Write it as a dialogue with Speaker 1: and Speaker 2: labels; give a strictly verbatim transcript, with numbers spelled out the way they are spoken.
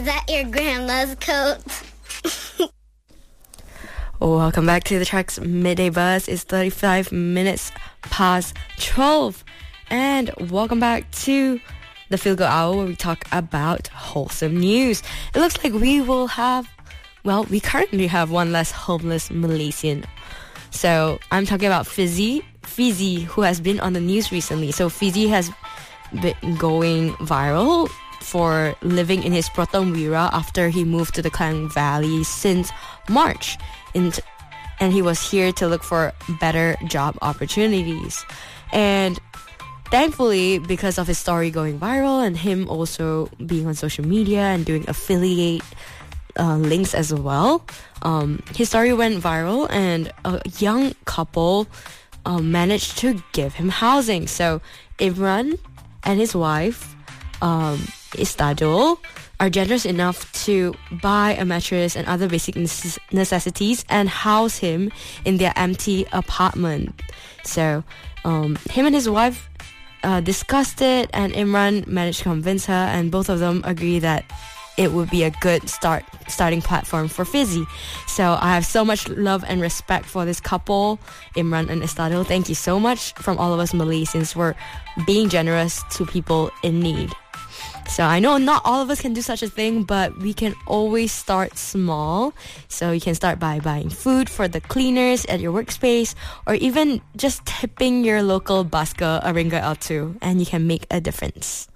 Speaker 1: that your grandma's coat?
Speaker 2: Welcome back to the Track's Midday Buzz. It's thirty-five minutes past twelve. And welcome back to the Feel Good Hour, where we talk about wholesome news. It looks like we will have, well, we currently have one less homeless Malaysian. So I'm talking about Fizzy, Fizzy, who has been on the news recently. So Fizzy has been going viral for living in his Proton Wira after he moved to the Klang Valley since March. In t- and he was here to look for better job opportunities. And thankfully, because of his story going viral and him also being on social media and doing affiliate uh, links as well, um, his story went viral and a young couple uh, managed to give him housing. So Imran and his wife, um, Istadul, are generous enough to buy a mattress and other basic necess- necessities and house him in their empty apartment. So um, him and his wife uh, discussed it, and Imran managed to convince her, and both of them agree that it would be a good start starting platform for Fizzy. So I have so much love and respect for this couple, Imran and Estadil. Thank you so much from all of us Malaysians for being generous to people in need. So I know not all of us can do such a thing, but we can always start small. So you can start by buying food for the cleaners at your workspace, or even just tipping your local basker a ringgit or two, and you can make a difference.